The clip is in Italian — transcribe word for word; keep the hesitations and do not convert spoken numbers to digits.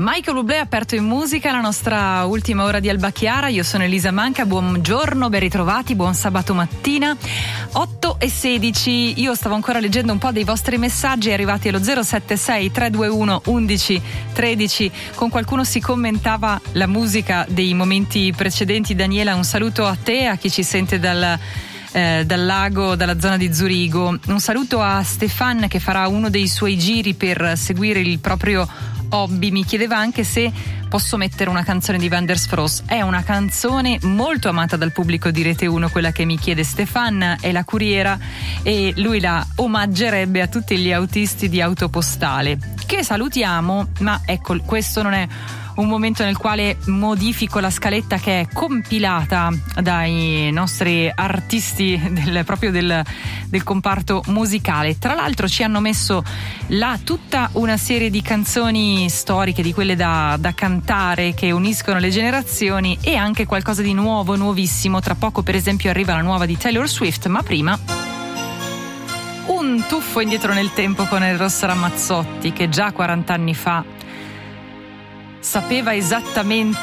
Michael Bublé ha aperto in musica la nostra ultima ora di Alba Chiara. Io sono Elisa Manca, buongiorno, ben ritrovati, buon sabato mattina. otto e sedici, io stavo ancora leggendo un po' dei vostri messaggi arrivati allo zero sette sei tre due uno undici tredici. Con qualcuno si commentava la musica dei momenti precedenti. Daniela, un saluto a te, a chi ci sente dal Eh, dal lago, dalla zona di Zurigo. Un saluto a Stefan che farà uno dei suoi giri per seguire il proprio hobby. Mi chiedeva anche se posso mettere una canzone di Van der Sfroos. È una canzone molto amata dal pubblico di Rete uno, quella che mi chiede Stefan, è La Curiera, e lui la omaggerebbe a tutti gli autisti di Autopostale, che salutiamo. Ma ecco, questo non è un momento nel quale modifico la scaletta che è compilata dai nostri artisti del, proprio del, del comparto musicale. Tra l'altro ci hanno messo là tutta una serie di canzoni storiche, di quelle da, da cantare, che uniscono le generazioni, e anche qualcosa di nuovo, nuovissimo. Tra poco per esempio arriva la nuova di Taylor Swift, ma prima un tuffo indietro nel tempo con Eros Ramazzotti, che già quaranta anni fa sapeva esattamente